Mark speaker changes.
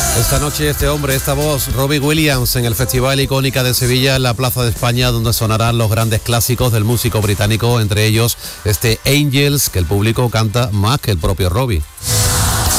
Speaker 1: Esta noche este hombre, esta voz, Robbie Williams, en el Festival Icónica de Sevilla, en la Plaza de España, donde sonarán los grandes clásicos del músico británico, entre ellos este Angels, que el público canta más que el propio Robbie.